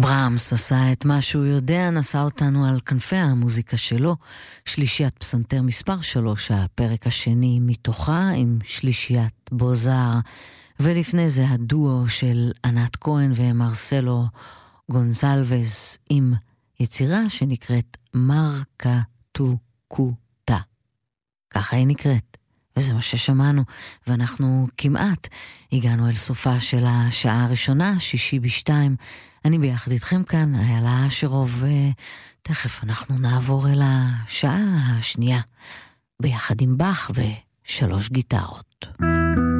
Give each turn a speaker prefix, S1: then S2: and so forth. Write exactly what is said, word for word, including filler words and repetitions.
S1: ברמס עשה את מה שהוא יודע, נשא אותנו על כנפי המוזיקה שלו, שלישיית פסנתר מספר שלוש, הפרק השני מתוכה עם שלישיית בוזר, ולפני זה הדואו של ענת כהן ומרסלו גונזלבס עם יצירה שנקראת מרקה טו קוטה. ככה היא נקראת, וזה מה ששמענו, ואנחנו כמעט הגענו אל סופה של השעה הראשונה, שישי בשתיים. אני ביחד איתכם כאן, איילה אשרוב, ותכף אנחנו נעבור אל השעה השנייה, ביחד עם בח ושלוש גיטרות.